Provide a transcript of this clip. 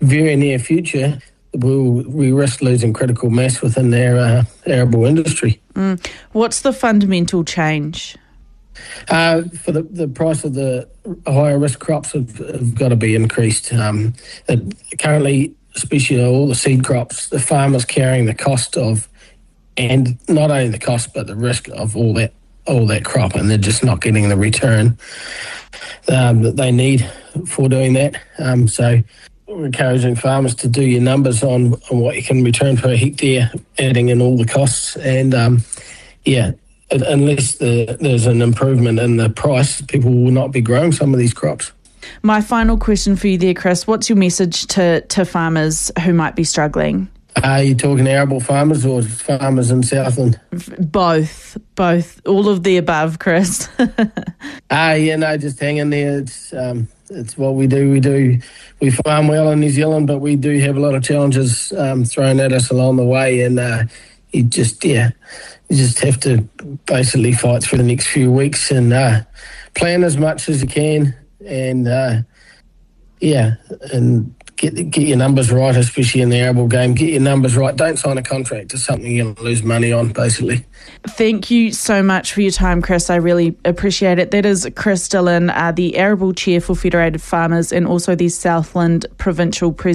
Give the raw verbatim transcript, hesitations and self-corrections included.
very near future, we'll, we risk losing critical mass within our uh, arable industry. Mm. What's the fundamental change? Uh, for the, the price of the higher risk crops have, have got to be increased. Um, it, currently, especially all the seed crops, the farmers carrying the cost of, and not only the cost but the risk of all that all that crop, and they're just not getting the return um, that they need for doing that. Um, so we're encouraging farmers to do your numbers on, on what you can return per hectare, adding in all the costs, and um, yeah, unless the, there's an improvement in the price, people will not be growing some of these crops. My final question for you there, Chris, what's your message to, to farmers who might be struggling? Are you talking arable farmers or farmers in Southland? Both, both, all of the above, Chris. Ah, yeah, no, just hang in there. It's um, it's what we do. We do we farm well in New Zealand, but we do have a lot of challenges um, thrown at us along the way, and uh, you just yeah, you just have to basically fight through the next few weeks and uh, plan as much as you can, and uh, yeah, and. Get get your numbers right, especially in the arable game. Get your numbers right. Don't sign a contract to something you're going to lose money on, basically. Thank you so much for your time, Chris. I really appreciate it. That is Chris Dillon, uh, the Arable Chair for Federated Farmers and also the Southland Provincial President.